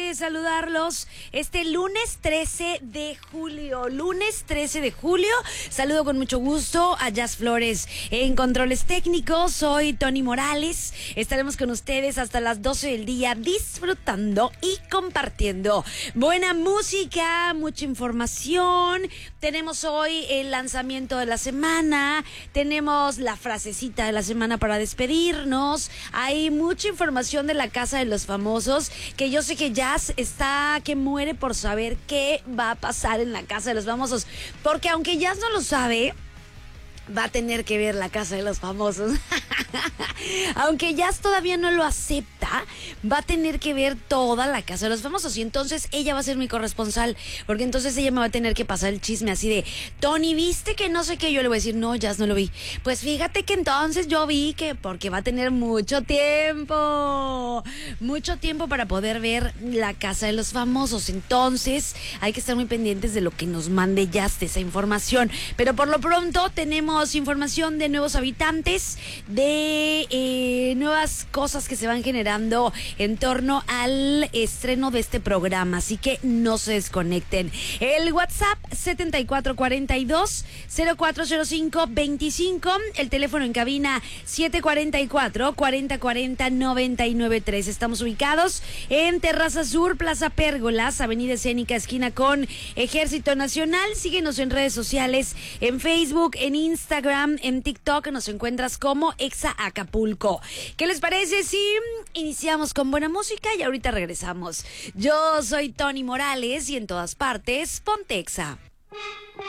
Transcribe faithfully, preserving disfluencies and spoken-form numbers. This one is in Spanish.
de saludarlos este lunes trece de julio. Lunes trece de julio. Saludo con mucho gusto a Jazz Flores en controles técnicos. Soy Tony Morales. Estaremos con ustedes hasta las doce del día disfrutando y compartiendo buena música, mucha información. Tenemos hoy el lanzamiento de la semana. Tenemos la frasecita de la semana para despedirnos. Hay mucha información de la Casa de los Famosos, que yo sé que Jazz está que muere por saber qué va a pasar en la Casa de los Famosos, porque aunque Jazz no lo sabe, va a tener que ver la Casa de los Famosos. Aunque Jazz todavía no lo acepta, va a tener que ver toda la Casa de los Famosos. Y entonces ella va a ser mi corresponsal, porque entonces ella me va a tener que pasar el chisme así de: Tony, ¿viste que no sé qué? Yo le voy a decir: no, Jazz, no lo vi. Pues fíjate que entonces yo vi que, porque va a tener mucho tiempo, mucho tiempo para poder ver la Casa de los Famosos. Entonces hay que estar muy pendientes de lo que nos mande Jazz, de esa información. Pero por lo pronto tenemos información de nuevos habitantes, de eh, nuevas cosas que se van generando en torno al estreno de este programa, así que no se desconecten. El WhatsApp setenta y cuatro cuarenta y dos cero cuatro cero cinco veinticinco, el teléfono en cabina siete cuarenta y cuatro cuarenta cuarenta noventa y nueve tres. Estamos ubicados en Terraza Sur, Plaza Pérgolas, Avenida Escénica, esquina con Ejército Nacional. Síguenos en redes sociales, en Facebook, en Instagram, en TikTok, nos encuentras como Exa Acapulco. ¿Qué les parece si iniciamos con buena música y ahorita regresamos? Yo soy Tony Morales y en todas partes, ponte Exa.